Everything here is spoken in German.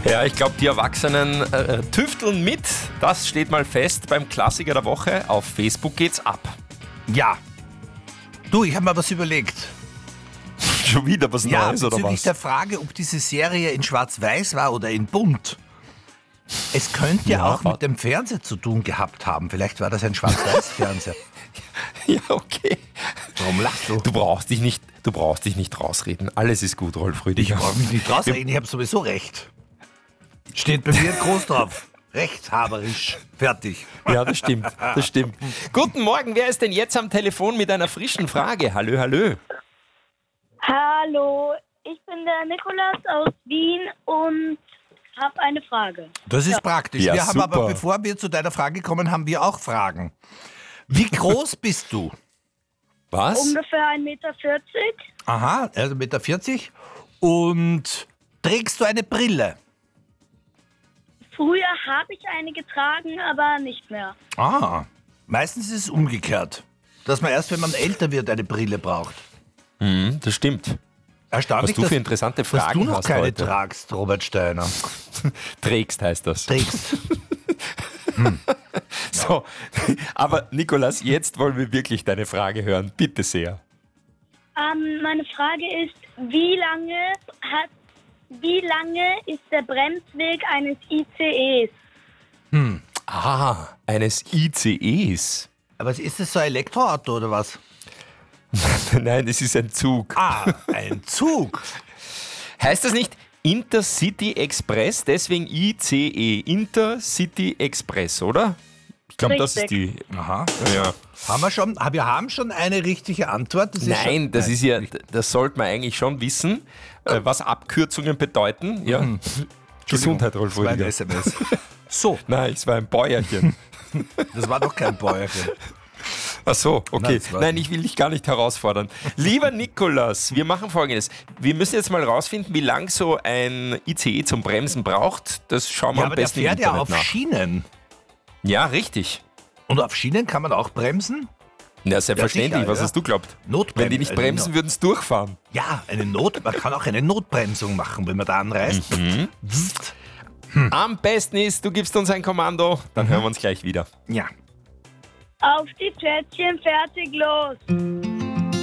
Ja, ich glaube, die Erwachsenen tüfteln mit. Das steht mal fest beim Klassiker der Woche. Auf Facebook geht's ab. Ja. Du, ich habe mir was überlegt. Schon wieder was Neues oder bezüglich was? der Frage, ob diese Serie in Schwarz-Weiß war oder in Bunt. Es könnte Ja, auch mit dem Fernseher zu tun gehabt haben. Vielleicht war das ein Schwarz-Weiß-Fernseher. Ja, okay. Warum lachst du? Du brauchst dich nicht rausreden. Alles ist gut, Rolf Ich Rüdiger. brauche mich nicht rausreden, ich habe sowieso recht. Steht bei mir groß drauf. Rechtshaberisch. Fertig. Ja, das stimmt. Guten Morgen, wer ist denn jetzt am Telefon mit einer frischen Frage? Hallo, hallo. Hallo, ich bin der Nikolas aus Wien und habe eine Frage. Das ist praktisch. Ja, Wir haben aber, super. bevor wir zu deiner Frage kommen, haben wir auch Fragen. Wie groß bist du? Was? Ungefähr 1,40 Meter. Aha, also 1,40 Meter. Und trägst du eine Brille? Früher habe ich eine getragen, aber nicht mehr. Ah, meistens ist es umgekehrt. Dass man erst, wenn man älter wird, eine Brille braucht. Das stimmt. Erstaunlich, Was du für interessante dass Fragen du noch hast keine heute. tragst, Robert Steiner. Trägst heißt das. Trägst. So, aber Nikolas, jetzt wollen wir wirklich deine Frage hören. Bitte sehr. Meine Frage ist, wie lange ist der Bremsweg eines ICEs? Eines ICEs. Aber ist das so ein Elektroauto oder was? Nein, es ist ein Zug. Ah, ein Zug. Heißt das nicht Intercity Express, deswegen ICE, Intercity Express, oder? Ich glaube, das ist die. Aha. Ja. Wir haben schon eine richtige Antwort. Nein, das sollte man eigentlich schon wissen, was Abkürzungen bedeuten. Ja. Gesundheit, Rolf Das war ein Rüdiger. SMS. So, Nein, es war ein Bäuerchen. das war doch kein Bäuerchen. Ach so, okay. das war- Nein, ich will dich gar nicht herausfordern. Lieber Nikolas, wir machen Folgendes. Wir müssen jetzt mal rausfinden, wie lang so ein ICE zum Bremsen braucht. Das schauen wir Ja, am aber der besten im fährt ja Internet auf nach. Schienen. Ja, richtig. Und auf Schienen kann man auch bremsen? Ja, selbstverständlich. Ja, sicher, Was ja. hast du glaubt? Notbremsen. Wenn die nicht bremsen, würden sie durchfahren. Ja, man kann auch eine Notbremsung machen, wenn man da anreißt. Psst. Am besten ist, du gibst uns ein Kommando, dann hören wir uns gleich wieder. Ja. Auf die Plätzchen, fertig, los!